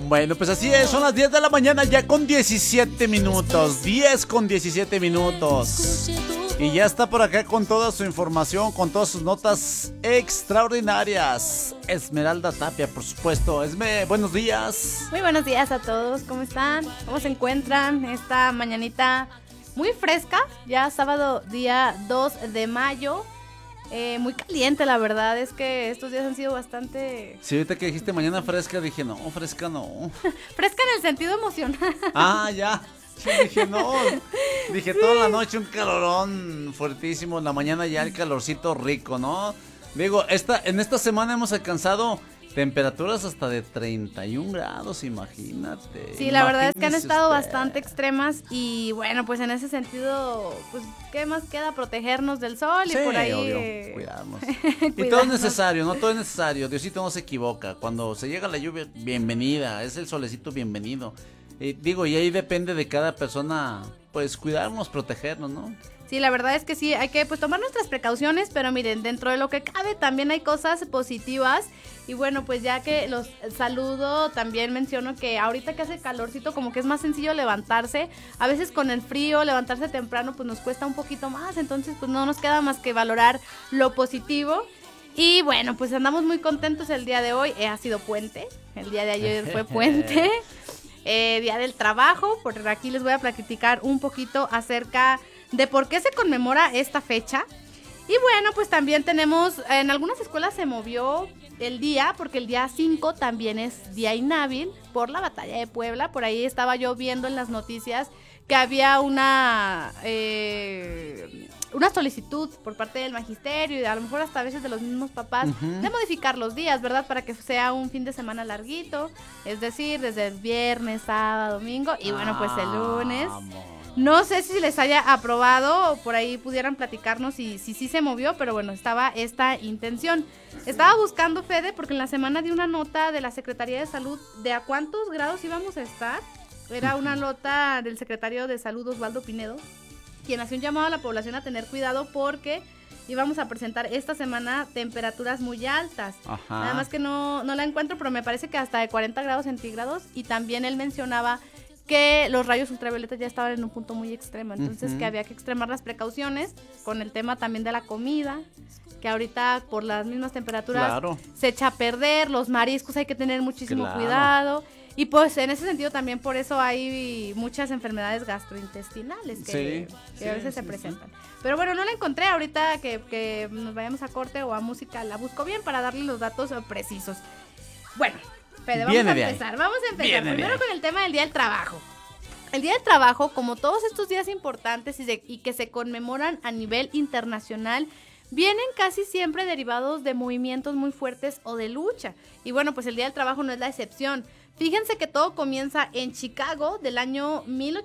Bueno, pues así es, son las 10 de la mañana ya con 17 minutos, 10 con 17 minutos. Y ya está por acá con toda su información, con todas sus notas extraordinarias. Esmeralda Tapia, por supuesto. Buenos días. Muy buenos días a todos, ¿cómo están? ¿Cómo se encuentran esta mañanita muy fresca? Ya sábado, día 2 de mayo. Muy caliente, la verdad, es que estos días han sido bastante... Sí, ahorita que dijiste mañana fresca, dije, no, fresca no. Fresca en el sentido emocional. Ah, ya. Sí, dije, no. Dije, toda la noche un calorón fuertísimo, en la mañana ya el calorcito rico, ¿no? Digo, en esta semana hemos alcanzado temperaturas hasta de 31 grados, imagínate. Sí, la verdad es que han estado usted. bastante extremas y bueno, pues en ese sentido, pues ¿qué más queda? Protegernos del sol y Sí, por ahí... obvio, cuidarnos. Y todo es cuidarnos. necesario, ¿no? Todo es necesario. Diosito no se equivoca. Cuando se llega la lluvia, bienvenida. Es el solecito, bienvenido. Digo, y ahí depende de cada persona, pues cuidarnos, protegernos, ¿no? Sí, la verdad es que sí, hay que pues tomar nuestras precauciones, pero miren, dentro de lo que cabe también hay cosas positivas. Y bueno, pues ya que los saludo, también menciono que ahorita que hace calorcito como que es más sencillo levantarse. A veces con el frío, levantarse temprano pues nos cuesta un poquito más, entonces pues no nos queda más que valorar lo positivo. Y bueno, pues andamos muy contentos el día de hoy, ha sido puente, el día de ayer fue puente. Día del trabajo, por aquí les voy a platicar un poquito acerca de por qué se conmemora esta fecha. Y bueno, pues también tenemos, en algunas escuelas se movió el día, porque el día 5 también es día inhábil por la batalla de Puebla. Por ahí estaba yo viendo en las noticias que había una solicitud por parte del magisterio y a lo mejor hasta a veces de los mismos papás de modificar los días, ¿verdad? Para que sea un fin de semana larguito, es decir, desde el viernes, sábado, domingo y bueno, pues el lunes. No sé si les haya aprobado o por ahí pudieran platicarnos si sí se movió, pero bueno, estaba esta intención. Estaba buscando, Fede, porque en la semana di una nota de la Secretaría de Salud de a cuántos grados íbamos a estar. Era una nota del secretario de Salud, Osvaldo Pinedo, quien hacía un llamado a la población a tener cuidado porque íbamos a presentar esta semana temperaturas muy altas. Ajá. Nada más que no la encuentro, pero me parece que hasta de 40 grados centígrados. Y también él mencionaba que los rayos ultravioletas ya estaban en un punto muy extremo, entonces que había que extremar las precauciones con el tema también de la comida, que ahorita por las mismas temperaturas se echa a perder, los mariscos hay que tener muchísimo cuidado. Y pues en ese sentido también por eso hay muchas enfermedades gastrointestinales que a veces se presentan. Pero bueno, no la encontré ahorita que nos vayamos a corte o a música, la busco bien para darle los datos precisos. Bueno, Fede, vamos a empezar. Primero con el tema del Día del Trabajo. El Día del Trabajo, como todos estos días importantes y que se conmemoran a nivel internacional, vienen casi siempre derivados de movimientos muy fuertes o de lucha. Y bueno, pues el Día del Trabajo no es la excepción. Fíjense que todo comienza en Chicago del año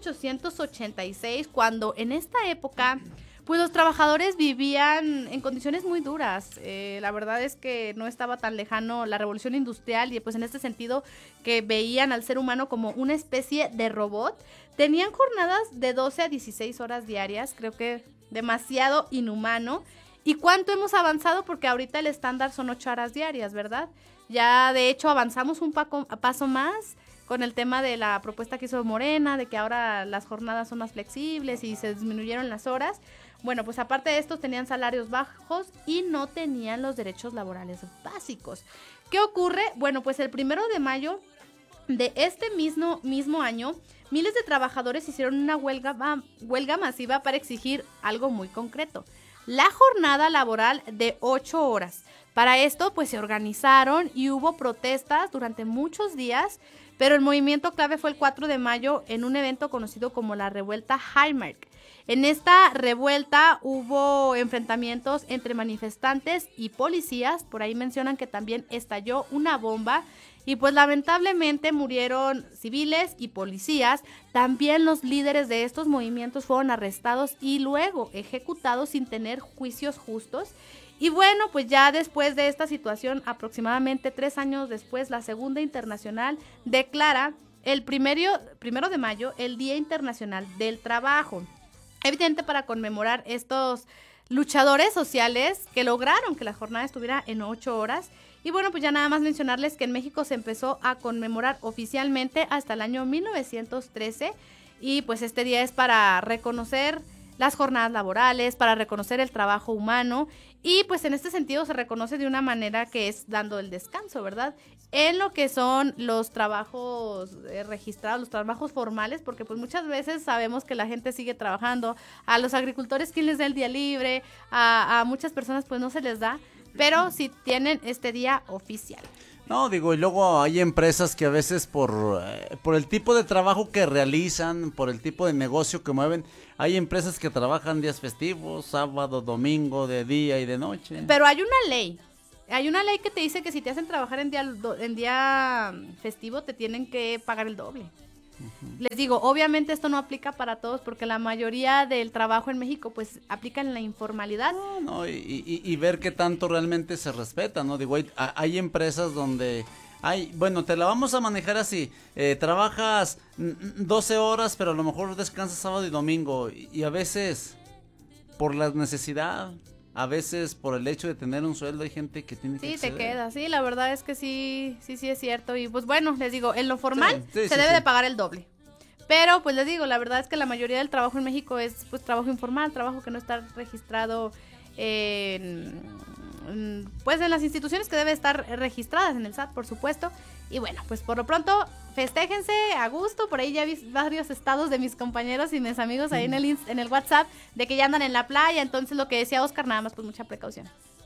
1886, cuando en esta época pues los trabajadores vivían en condiciones muy duras. La verdad es que no estaba tan lejano la revolución industrial y pues en este sentido que veían al ser humano como una especie de robot. Tenían jornadas de 12 a 16 horas diarias, creo que demasiado inhumano. ¿Y cuánto hemos avanzado? Porque ahorita el estándar son 8 horas diarias, ¿verdad? Ya de hecho avanzamos un paso más con el tema de la propuesta que hizo Morena, de que ahora las jornadas son más flexibles y se disminuyeron las horas. Bueno, pues aparte de esto tenían salarios bajos y no tenían los derechos laborales básicos. ¿Qué ocurre? Bueno, pues el 1 de mayo de este mismo año, miles de trabajadores hicieron una huelga masiva para exigir algo muy concreto: la jornada laboral de 8 horas. Para esto, pues se organizaron y hubo protestas durante muchos días, pero el movimiento clave fue el 4 de mayo en un evento conocido como la Revuelta Haymarket. En esta revuelta hubo enfrentamientos entre manifestantes y policías. Por ahí mencionan que también estalló una bomba y pues lamentablemente murieron civiles y policías. También los líderes de estos movimientos fueron arrestados y luego ejecutados sin tener juicios justos. Y bueno, pues ya después de esta situación, aproximadamente 3 años después, la Segunda Internacional declara el 1 de mayo el Día Internacional del Trabajo. Evidente para conmemorar estos luchadores sociales que lograron que la jornada estuviera en 8 horas. Y bueno, pues ya nada más mencionarles que en México se empezó a conmemorar oficialmente hasta el año 1913 y pues este día es para reconocer las jornadas laborales, para reconocer el trabajo humano y pues en este sentido se reconoce de una manera que es dando el descanso, ¿verdad? En lo que son los trabajos registrados, los trabajos formales, porque pues muchas veces sabemos que la gente sigue trabajando, a los agricultores quien les da el día libre, a muchas personas pues no se les da, pero sí tienen este día oficial. No, digo, y luego hay empresas que a veces por el tipo de trabajo que realizan, por el tipo de negocio que mueven, hay empresas que trabajan días festivos, sábado, domingo, de día y de noche. Pero hay una ley que te dice que si te hacen trabajar en día festivo te tienen que pagar el doble. Les digo, obviamente esto no aplica para todos porque la mayoría del trabajo en México pues aplica en la informalidad. No, y ver qué tanto realmente se respeta, ¿no? Digo, hay empresas donde bueno, te la vamos a manejar así, trabajas 12 horas, pero a lo mejor descansas sábado y domingo, y a veces por la necesidad, a veces por el hecho de tener un sueldo, hay gente que tiene que Sí, acceder. te queda, sí, la verdad es que sí es cierto. Y pues bueno, les digo, en lo formal Sí, se debe de pagar el doble. Pero pues les digo, la verdad es que la mayoría del trabajo en México es pues trabajo informal, trabajo que no está registrado pues en las instituciones que debe estar registradas en el SAT, por supuesto. Y bueno, pues por lo pronto, festéjense a gusto. Por ahí ya vi varios estados de mis compañeros y mis amigos ahí en el WhatsApp de que ya andan en la playa. Entonces lo que decía Oscar, nada más pues mucha precaución.